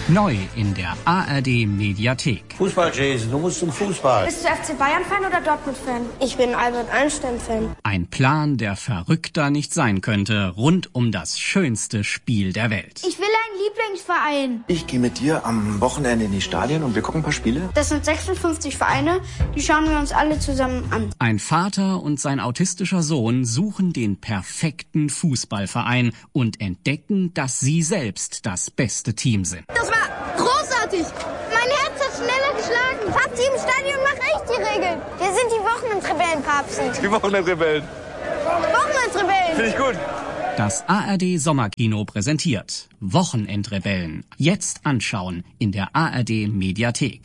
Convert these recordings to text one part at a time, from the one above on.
Neu in der ARD-Mediathek. Fußball, Jason, du musst zum Fußball. Bist du FC Bayern-Fan oder Dortmund-Fan? Ich bin Albert Einstein-Fan. Ein Plan, der verrückter nicht sein könnte, rund um das schönste Spiel der Welt. Ich will einen Lieblingsverein. Ich gehe mit dir am Wochenende in die Stadien und wir gucken ein paar Spiele. Das sind 56 Vereine, die schauen wir uns alle zusammen an. Ein Vater und sein autistischer Sohn suchen den perfekten Fußballverein und entdecken, dass sie selbst das beste Team sind. Das war großartig. Mein Herz hat schneller geschlagen. Papsi im Stadion macht echt die Regeln. Wir sind die Wochenendrebellen, Papsi. Die Wochenendrebellen. Wochenendrebellen. Finde ich gut. Das ARD Sommerkino präsentiert Wochenendrebellen. Jetzt anschauen in der ARD Mediathek.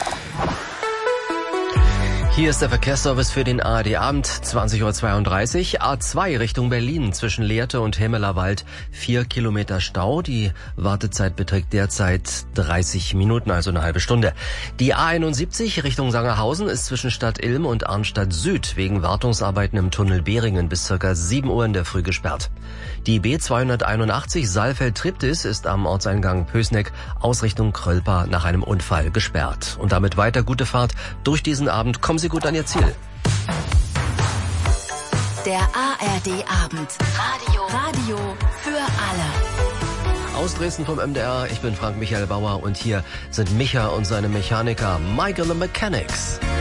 Hier ist der Verkehrsservice für den ARD-Abend, 20:32 Uhr. A2 Richtung Berlin zwischen Lehrte und Hemmelerwald. 4 Kilometer Stau. Die Wartezeit beträgt derzeit 30 Minuten, also eine halbe Stunde. Die A71 Richtung Sangerhausen ist zwischen Stadt Ilm und Arnstadt Süd wegen Wartungsarbeiten im Tunnel Behringen bis ca. 7 Uhr in der Früh gesperrt. Die B281 Saalfeld-Triptis ist am Ortseingang Pößneck Ausrichtung Krölpa nach einem Unfall gesperrt. Und damit weiter gute Fahrt durch diesen Abend. Kommen Sie gut an Ihr Ziel. Der ARD-Abend. Radio für alle. Aus Dresden vom MDR, ich bin Frank Michael Bauer und hier sind Micha und seine Mechaniker, Mike and the Mechanics.